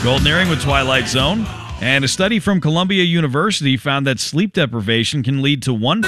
Golden Earring with Twilight Zone. And a study from Columbia University found that sleep deprivation can lead to one...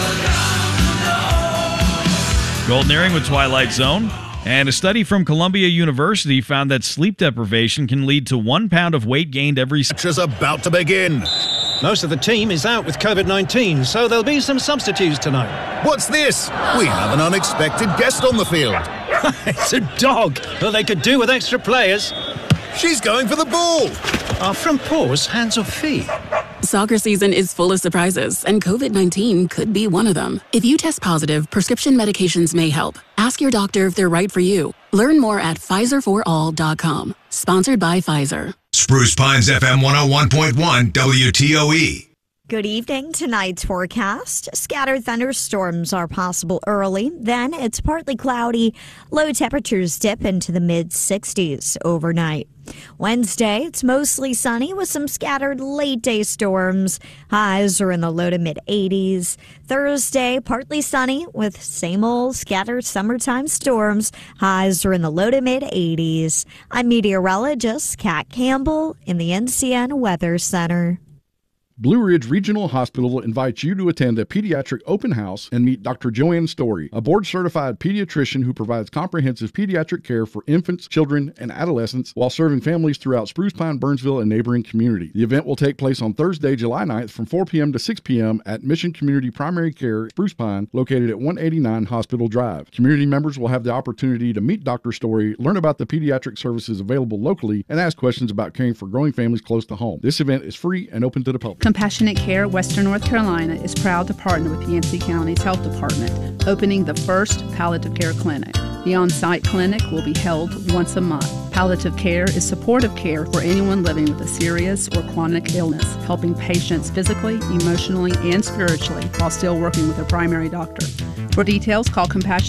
Golden Earring with Twilight Zone. And a study from Columbia University found that sleep deprivation can lead to 1 pound of weight gained every... Match is about to begin. Most of the team is out with COVID-19, so there'll be some substitutes tonight. What's this? We have an unexpected guest on the field. It's a dog. Well, they could do with extra players. She's going for the ball. Are front paws hands or feet? Soccer season is full of surprises, and COVID-19 could be one of them. If you test positive, prescription medications may help. Ask your doctor if they're right for you. Learn more at PfizerForAll.com. Sponsored by Pfizer. Spruce Pines FM 101.1 WTOE. Good evening. Tonight's forecast. Scattered thunderstorms are possible early. Then it's partly cloudy. Low temperatures dip into the mid-60s overnight. Wednesday, it's mostly sunny with some scattered late-day storms. Highs are in the low to mid-80s. Thursday, partly sunny with same old scattered summertime storms. Highs are in the low to mid-80s. I'm meteorologist Kat Campbell in the NCN Weather Center. Blue Ridge Regional Hospital invites you to attend a pediatric open house and meet Dr. Joanne Story, a board-certified pediatrician who provides comprehensive pediatric care for infants, children, and adolescents while serving families throughout Spruce Pine, Burnsville, and neighboring community. The event will take place on Thursday, July 9th from 4 p.m. to 6 p.m. at Mission Community Primary Care, Spruce Pine, located at 189 Hospital Drive. Community members will have the opportunity to meet Dr. Story, learn about the pediatric services available locally, and ask questions about caring for growing families close to home. This event is free and open to the public. Compassionate Care Western North Carolina is proud to partner with Yancey County's Health Department, opening the first palliative care clinic. The on-site clinic will be held once a month. Palliative care is supportive care for anyone living with a serious or chronic illness, helping patients physically, emotionally, and spiritually while still working with their primary doctor. For details, call Compassion